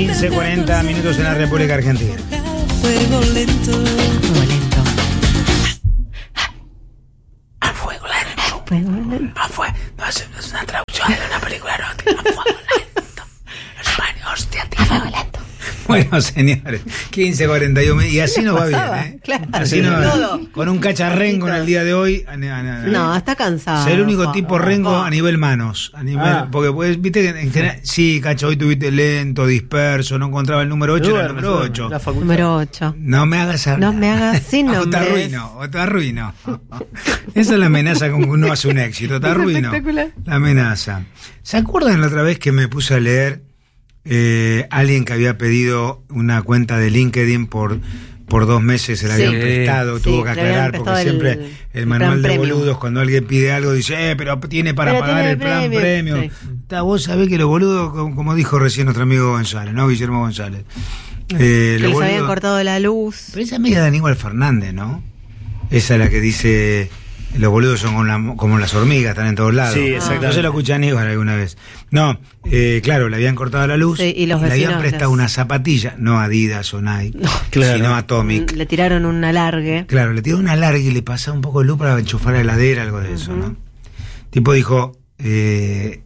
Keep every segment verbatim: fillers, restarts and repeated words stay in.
quince cuarenta minutos en la República Argentina. Fuego lento. Fuego lento. A fuego lento. Fuego lento. A fuego. No es, es una traducción de una película erótica. A fuego lento. España, hostia, tío. A fuego lento. Bueno, señores, quince cuarenta y uno. Y así nos va bien, ¿eh? Claro, así nos va todo. bien. Con un cacharrengo en el día de hoy. A, a, a, No, está cansado. Ser el único tipo rengo a nivel manos. A nivel, Ah. Porque, pues, viste que en general. Sí, Cacho, hoy tuviste lento, disperso, no encontraba el número ocho, era el número ocho. La facultad. Número ocho. No me hagas hablar. No me hagas sin O te nombres. arruino, o te arruino. Esa es la amenaza con que uno hace un éxito, te Es arruino. espectacular. La amenaza. ¿Se acuerdan la otra vez que me puse a leer eh, alguien que había pedido una cuenta de LinkedIn por, por dos meses, se la Sí. habían prestado, Sí, tuvo que le habían aclarar, prestado porque el- siempre el, el manual plan de premium. boludos, cuando alguien pide algo, dice, eh, pero tiene para Pero pagar tiene el plan premium. premium. Sí. Ta, Vos sabés que los boludos, como, como dijo recién nuestro amigo González, ¿no? Guillermo González. Eh, Que los les habían boludos- cortado la luz. pero esa amiga de Aníbal Fernández, ¿no? Esa es la que dice, los boludos son como, la- como las hormigas, están en todos lados. Sí, exactamente. Yo se lo escuché a Aníbal alguna vez. No, eh, claro, le habían cortado la luz Sí, y los le habían vecinos prestado les- una zapatilla, no Adidas o Nike, Claro. sino Atomic. Le tiraron un alargue. Claro, le tiró una larga y le pasaba un poco de luz para enchufar la heladera, algo de eso, ¿no? Tipo dijo, eh,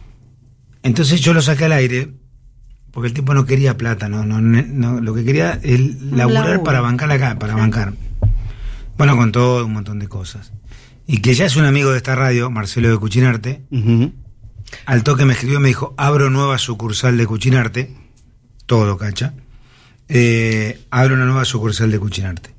entonces yo lo saqué al aire, porque el tipo no quería plata, no, no, no, lo que quería es laburar laburo. para bancar acá, para bancar. Bueno, con todo un montón de cosas. Y que ya es un amigo de esta radio, Marcelo de Cuchinarte, Ujú. al toque me escribió y me dijo, abro nueva sucursal de Cuchinarte, todo, cacha, eh, abro una nueva sucursal de Cuchinarte.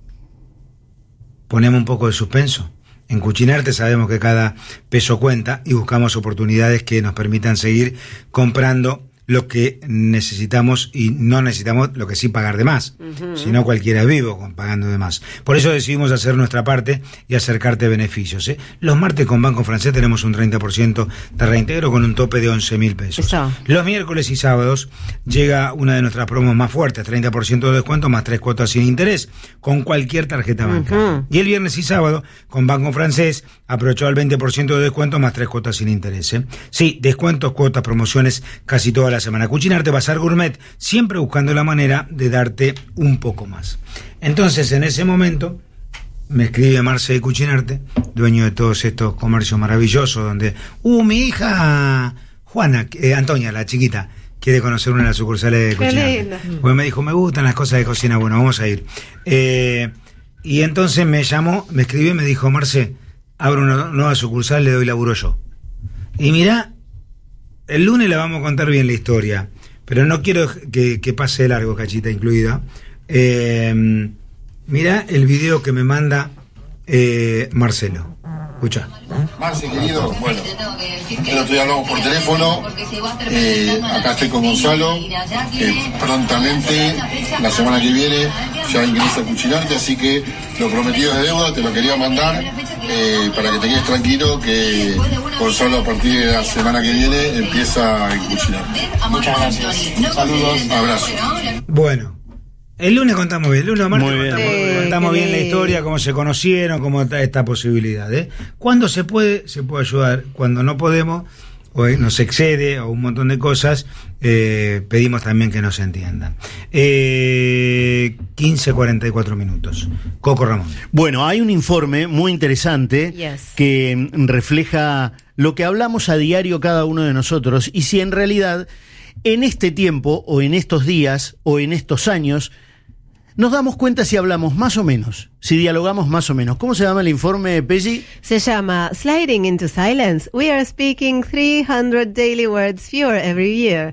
Ponemos un poco de suspenso. En Cuchinarte sabemos que cada peso cuenta y buscamos oportunidades que nos permitan seguir comprando lo que necesitamos y no necesitamos lo que sí pagar de más. Uh-huh. Si no, cualquiera es vivo con pagando de más. Por eso decidimos hacer nuestra parte y acercarte beneficios. ¿eh? Los martes con Banco Francés tenemos un treinta por ciento de reintegro con un tope de once mil pesos. Eso. Los miércoles y sábados llega una de nuestras promos más fuertes, treinta por ciento de descuento más tres cuotas sin interés con cualquier tarjeta bancaria. Uh-huh. Y el viernes y sábado con Banco Francés aprovechó el veinte por ciento de descuento más tres cuotas sin interés. ¿eh? Sí, descuentos, cuotas, promociones casi toda la semana. Cuchinarte, Bazar Gourmet, siempre buscando la manera de darte un poco más. Entonces, en ese momento, me escribe Marce de Cuchinarte, dueño de todos estos comercios maravillosos, donde, uh, mi hija Juana, eh, Antonia, la chiquita, quiere conocer una de las sucursales de Cuchinarte. Porque me dijo, me gustan las cosas de cocina, bueno, vamos a ir. Eh, y entonces me llamó, me escribió y me dijo, Marce, abro una nueva sucursal, le doy laburo yo. Y mirá, el lunes le vamos a contar bien la historia, pero no quiero que, que pase de largo, Cachita incluida. Eh, mirá el video que me manda eh, Marcelo. Escucha. Marce, querido, bueno, el otro día hablamos por teléfono, eh, acá estoy con Gonzalo, eh, prontamente, la semana que viene, ya ingresa a Cuchinarte, así que lo prometido es deuda, te lo quería mandar eh, para que te quedes tranquilo que Gonzalo a partir de la semana que viene empieza en Cuchinarte. Muchas gracias. Saludos. Abrazo. Bueno. El lunes contamos bien, el lunes martes Muy bien. contamos, Sí, contamos qué bien la lindo. historia, cómo se conocieron, cómo está esta posibilidad. ¿eh? Cuando se puede, se puede ayudar. Cuando no podemos, o nos excede, o un montón de cosas, eh, pedimos también que nos entiendan. Eh, quince cuarenta y cuatro minutos. Coco Ramón. Bueno, hay un informe muy interesante Yes. que refleja lo que hablamos a diario cada uno de nosotros y si en realidad en este tiempo o en estos días o en estos años nos damos cuenta si hablamos más o menos, si dialogamos más o menos. ¿Cómo se llama el informe, Peggy? Se llama Sliding into Silence. We are speaking three hundred daily words fewer every year.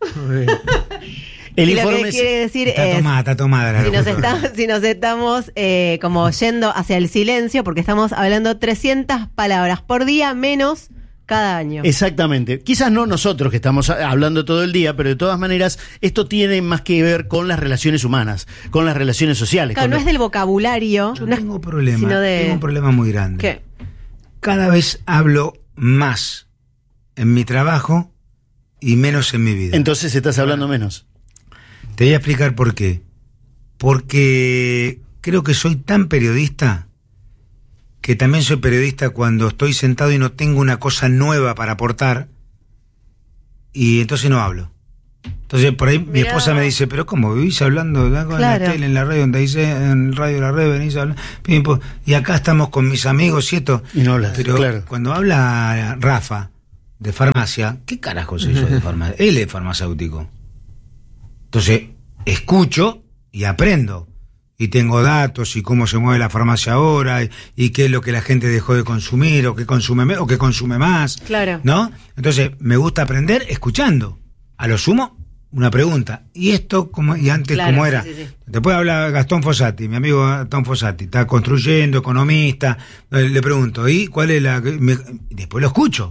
El y lo informe que es- quiere decir Está es... tomada, está tomada la Si nos, locutora. está- si nos estamos eh, como yendo hacia el silencio, porque estamos hablando trescientas palabras por día menos cada año. Exactamente. Quizás no nosotros que estamos hablando todo el día, pero de todas maneras esto tiene más que ver con las relaciones humanas, con las relaciones sociales. Claro, con no lo- es del vocabulario. Yo no es- tengo un problema, sino de- tengo un problema muy grande. ¿Qué? Cada vez hablo más en mi trabajo y menos en mi vida. Entonces estás hablando menos. Te voy a explicar por qué. Porque creo que soy tan periodista que también soy periodista cuando estoy sentado y no tengo una cosa nueva para aportar y entonces no hablo. Entonces, por ahí mi Mirá. esposa me dice, pero ¿cómo vivís hablando de algo en Claro. la tele, en la radio, donde dice, en radio la red, venís hablando, pim, pum, y acá estamos con mis amigos y esto? Y no hablas, pero claro. cuando habla Rafa de farmacia, ¿qué carajo soy yo de farmacia? Él es farmacéutico. Entonces, escucho y aprendo. Y tengo datos y cómo se mueve la farmacia ahora y, y qué es lo que la gente dejó de consumir o qué consume me- o qué consume más. Claro. ¿No? Entonces, me gusta aprender escuchando. A lo sumo, una pregunta. ¿Y esto cómo, y antes Claro, cómo era? sí, sí, sí. Después habla Gastón Fossati, mi amigo Gastón Fossati, está construyendo, economista. Eh, Le pregunto, ¿y cuál es la...? Me- después lo escucho.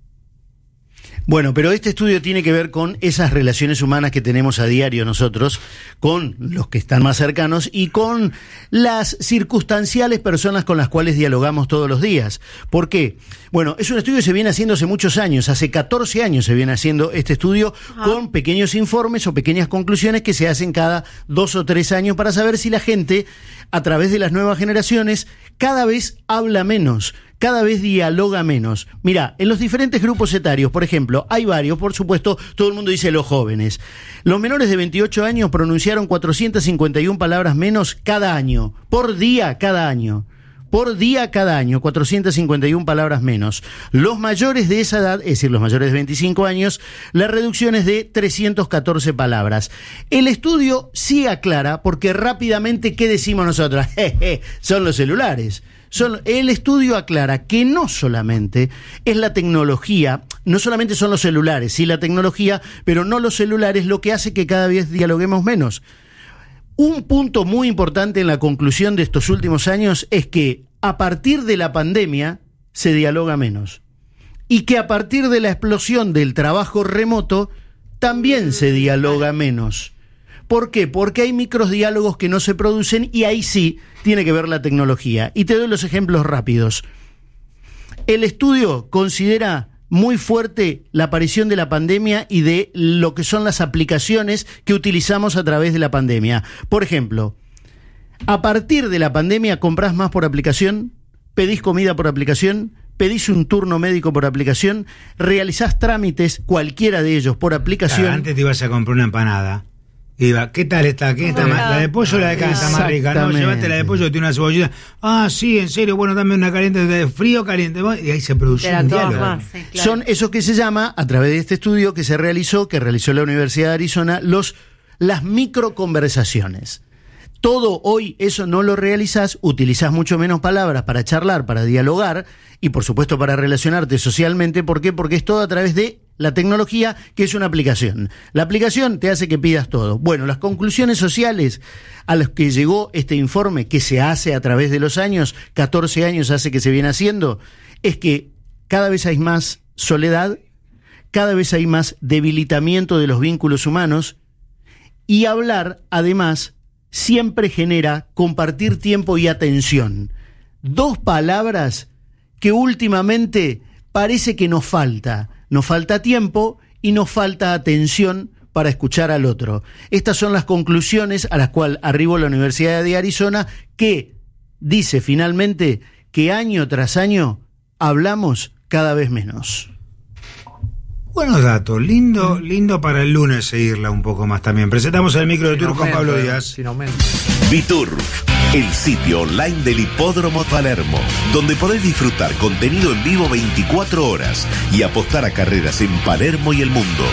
Bueno, pero este estudio tiene que ver con esas relaciones humanas que tenemos a diario nosotros, con los que están más cercanos y con las circunstanciales personas con las cuales dialogamos todos los días. ¿Por qué? Bueno, es un estudio que se viene haciendo hace muchos años, hace catorce años se viene haciendo este estudio Ajá. con pequeños informes o pequeñas conclusiones que se hacen cada dos o tres años para saber si la gente, a través de las nuevas generaciones, cada vez habla menos, cada vez dialoga menos. Mira, en los diferentes grupos etarios, por ejemplo, hay varios, por supuesto, todo el mundo dice los jóvenes. Los menores de veintiocho años pronunciaron cuatrocientas cincuenta y una palabras menos cada año, por día cada año. Por día cada año, cuatrocientas cincuenta y una palabras menos. Los mayores de esa edad, es decir, los mayores de veinticinco años, la reducción es de trescientas catorce palabras. El estudio sí aclara, porque rápidamente, ¿qué decimos nosotros? Jeje, son los celulares. Son, el estudio aclara que no solamente es la tecnología, no solamente son los celulares, sí la tecnología, pero no los celulares lo que hace que cada vez dialoguemos menos. Un punto muy importante en la conclusión de estos últimos años es que a partir de la pandemia se dialoga menos y que a partir de la explosión del trabajo remoto también se dialoga menos. ¿Por qué? Porque hay microdiálogos que no se producen y ahí sí tiene que ver la tecnología. Y te doy los ejemplos rápidos. El estudio considera muy fuerte la aparición de la pandemia y de lo que son las aplicaciones que utilizamos a través de la pandemia. Por ejemplo, a partir de la pandemia compras más por aplicación, pedís comida por aplicación, pedís un turno médico por aplicación, realizás trámites, cualquiera de ellos, por aplicación. Claro, antes te ibas a comprar una empanada. Iba, ¿qué tal está? ¿Qué está más? ¿La de pollo o la de carne está más rica? No, Exactamente. llevaste la de pollo que tiene una cebollita. Ah, sí, en serio, bueno, dame una caliente, de frío o caliente. Y ahí se produce un Interactuabas diálogo. más, sí, claro. Son esos que se llama, a través de este estudio que se realizó, que realizó la Universidad de Arizona, los, las microconversaciones. Todo hoy eso no lo realizás, utilizás mucho menos palabras para charlar, para dialogar y por supuesto para relacionarte socialmente. ¿Por qué? Porque es todo a través de la tecnología, que es una aplicación. La aplicación te hace que pidas todo. Bueno, las conclusiones sociales a las que llegó este informe, que se hace a través de los años, catorce años hace que se viene haciendo, es que cada vez hay más soledad, cada vez hay más debilitamiento de los vínculos humanos y hablar, además, siempre genera compartir tiempo y atención. Dos palabras que últimamente parece que nos falta. Nos falta tiempo y nos falta atención para escuchar al otro. Estas son las conclusiones a las cuales arribó la Universidad de Arizona, que dice finalmente que año tras año hablamos cada vez menos. Buenos datos, lindo, lindo para el lunes seguirla un poco más también. Presentamos el micro de Turf con Pablo Díaz. Sin aumento. Biturf, el sitio online del Hipódromo Palermo, donde podés disfrutar contenido en vivo veinticuatro horas y apostar a carreras en Palermo y el mundo.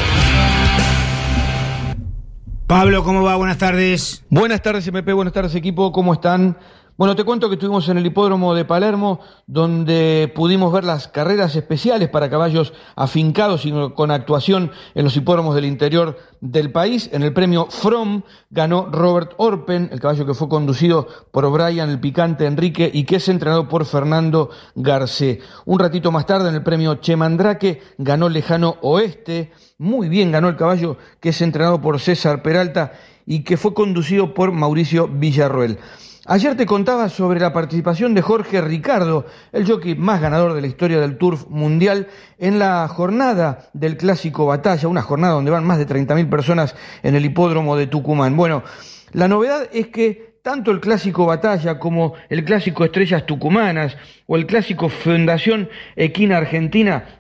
Pablo, ¿cómo va? Buenas tardes. Buenas tardes, M P, buenas tardes, equipo, ¿cómo están? Bueno, te cuento que estuvimos en el Hipódromo de Palermo, donde pudimos ver las carreras especiales para caballos afincados y con actuación en los hipódromos del interior del país. En el premio From ganó Robert Orpen, el caballo que fue conducido por Brian el Picante Enrique y que es entrenado por Fernando Garcé. Un ratito más tarde, en el premio Chemandrake, ganó Lejano Oeste. Muy bien ganó el caballo que es entrenado por César Peralta y que fue conducido por Mauricio Villarroel. Ayer te contaba sobre la participación de Jorge Ricardo, el jockey más ganador de la historia del Turf Mundial, en la jornada del Clásico Batalla, una jornada donde van más de treinta mil personas en el hipódromo de Tucumán. Bueno, la novedad es que tanto el Clásico Batalla como el Clásico Estrellas Tucumanas o el Clásico Fundación Equina Argentina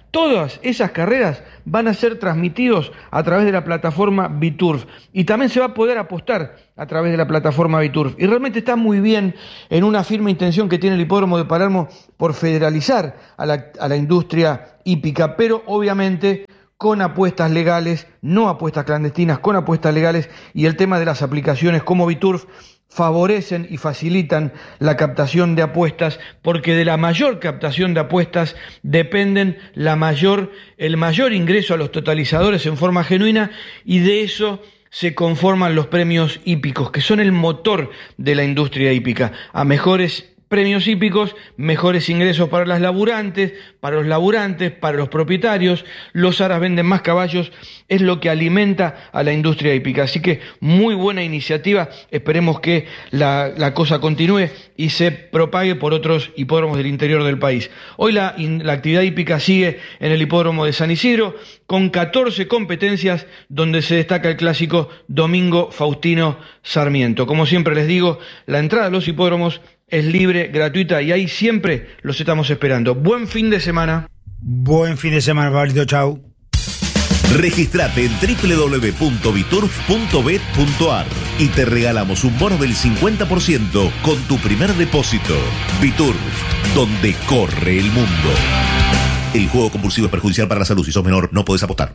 Todas esas carreras van a ser transmitidos a través de la plataforma Biturf y también se va a poder apostar a través de la plataforma Biturf. Y realmente está muy bien en una firme intención que tiene el Hipódromo de Palermo por federalizar a la, a la industria hípica, pero obviamente con apuestas legales, no apuestas clandestinas, con apuestas legales, y el tema de las aplicaciones como Biturf favorecen y facilitan la captación de apuestas, porque de la mayor captación de apuestas dependen la mayor, el mayor ingreso a los totalizadores en forma genuina, y de eso se conforman los premios hípicos, que son el motor de la industria hípica. A mejores premios hípicos, mejores ingresos para las laburantes, para los laburantes, para los propietarios, los aras venden más caballos, es lo que alimenta a la industria hípica. Así que muy buena iniciativa, esperemos que la, la cosa continúe y se propague por otros hipódromos del interior del país. Hoy la, la actividad hípica sigue en el hipódromo de San Isidro, con catorce competencias, donde se destaca el clásico Domingo Faustino Sarmiento. Como siempre les digo, la entrada a los hipódromos es libre, gratuita, y ahí siempre los estamos esperando. Buen fin de semana. Buen fin de semana, Pablito. Chau. Registrate en doble u doble u doble u punto biturf punto bet punto ar y te regalamos un bono del cincuenta por ciento con tu primer depósito. Biturf, donde corre el mundo. El juego compulsivo es perjudicial para la salud. Si sos menor, no podés apostar.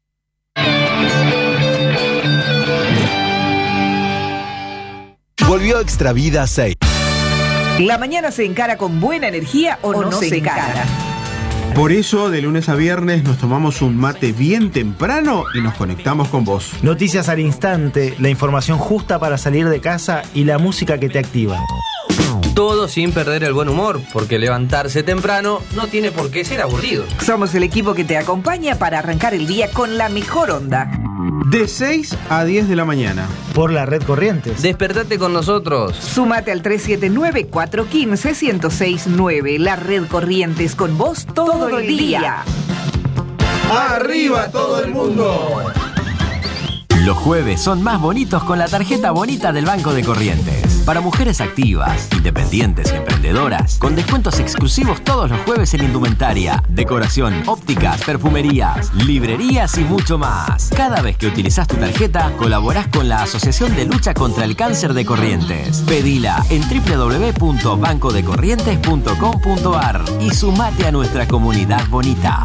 Volvió Extra Vida seis. La mañana se encara con buena energía o, o no, no se encara. encara. Por eso, de lunes a viernes nos tomamos un mate bien temprano y nos conectamos con vos. Noticias al instante, la información justa para salir de casa y la música que te activa. Todo sin perder el buen humor, porque levantarse temprano no tiene por qué ser aburrido. Somos el equipo que te acompaña para arrancar el día con la mejor onda. De seis a diez de la mañana. Por la Red Corrientes. Despertate con nosotros. Súmate al tres siete nueve, cuatro uno cinco, uno cero seis nueve. La Red Corrientes, con vos todo, todo el día. día. ¡Arriba todo el mundo! Los jueves son más bonitos con la tarjeta bonita del Banco de Corrientes. Para mujeres activas, independientes y emprendedoras, con descuentos exclusivos todos los jueves en indumentaria, decoración, ópticas, perfumerías, librerías y mucho más. Cada vez que utilizás tu tarjeta, colaborás con la Asociación de Lucha contra el Cáncer de Corrientes. Pedila en doble u doble u doble u punto banco de corrientes punto com punto ar y sumate a nuestra comunidad bonita.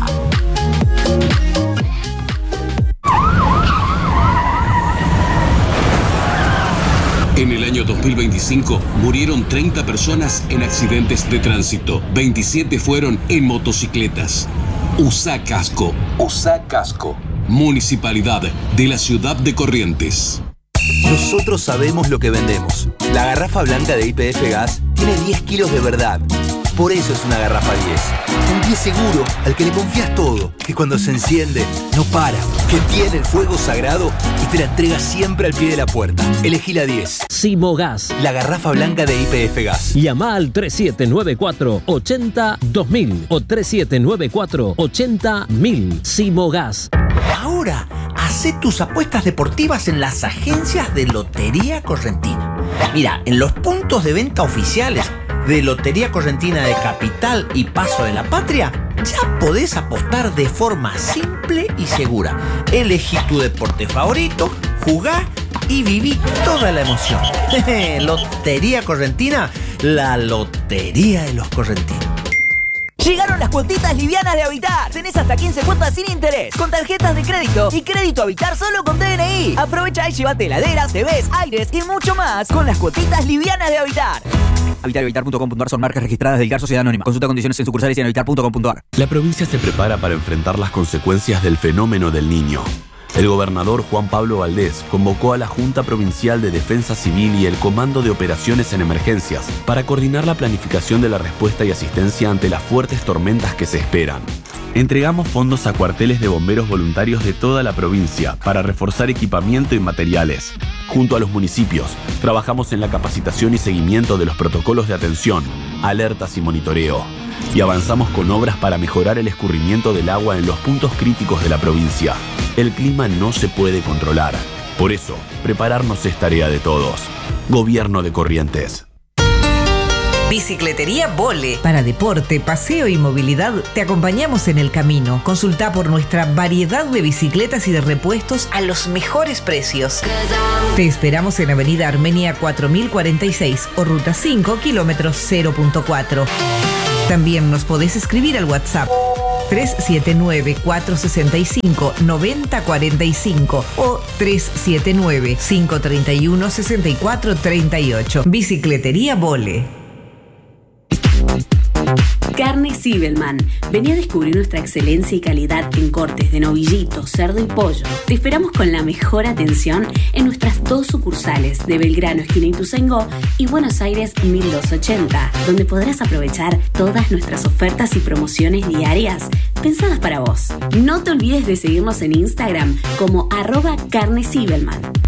En el año dos mil veinticinco murieron treinta personas en accidentes de tránsito. veintisiete fueron en motocicletas. Usa casco. Usa casco. Municipalidad de la Ciudad de Corrientes. Nosotros sabemos lo que vendemos. La garrafa blanca de Y P F Gas tiene diez kilos de verdad. Por eso es una garrafa diez. Un diez seguro al que le confías todo. Que cuando se enciende, no para. Que tiene el fuego sagrado y te la entrega siempre al pie de la puerta. Elegí la diez. Simogas. La garrafa blanca de Y P F Gas. Llama al tres siete nueve cuatro, ocho cero, dos mil o tres siete nueve cuatro, ocho cero, mil. Simogas. Ahora, hacé tus apuestas deportivas en las agencias de Lotería Correntina. Mira, en los puntos de venta oficiales de Lotería Correntina de Capital y Paso de la Patria, ya podés apostar de forma simple y segura. Elegí tu deporte favorito, jugá y viví toda la emoción. Lotería Correntina, la lotería de los correntinos. Llegaron las cuotitas livianas de Habitar. Tenés hasta quince cuotas sin interés, con tarjetas de crédito y crédito Habitar solo con D N I. Aprovecha y llévate heladeras, T Vs, aires y mucho más con las cuotitas livianas de Habitar. Habitar y Habitar punto com punto ar son marcas registradas de Habitar Sociedad Anónima. Consulta condiciones en sucursales y en habitar punto com punto ar. La provincia se prepara para enfrentar las consecuencias del fenómeno del Niño. El gobernador Juan Pablo Valdés convocó a la Junta Provincial de Defensa Civil y el Comando de Operaciones en Emergencias para coordinar la planificación de la respuesta y asistencia ante las fuertes tormentas que se esperan. Entregamos fondos a cuarteles de bomberos voluntarios de toda la provincia para reforzar equipamiento y materiales. Junto a los municipios, trabajamos en la capacitación y seguimiento de los protocolos de atención, alertas y monitoreo. Y avanzamos con obras para mejorar el escurrimiento del agua en los puntos críticos de la provincia. El clima no se puede controlar. Por eso, prepararnos es tarea de todos. Gobierno de Corrientes. Bicicletería Vole. Para deporte, paseo y movilidad, te acompañamos en el camino. Consulta por nuestra variedad de bicicletas y de repuestos a los mejores precios. Te esperamos en Avenida Armenia cuatro mil cuarenta y seis o Ruta cinco, kilómetros cero punto cuatro. También nos podés escribir al WhatsApp tres siete nueve, cuatro seis cinco, nueve cero cuatro cinco o tres siete nueve, cinco tres uno, seis cuatro tres ocho. Bicicletería Vole. Carne Zibelman. Vení a descubrir nuestra excelencia y calidad en cortes de novillito, cerdo y pollo. Te esperamos con la mejor atención en nuestras dos sucursales de Belgrano, esquina Ituzaingó, y Buenos Aires mil doscientos ochenta, donde podrás aprovechar todas nuestras ofertas y promociones diarias pensadas para vos. No te olvides de seguirnos en Instagram como arroba Carne Zibelman.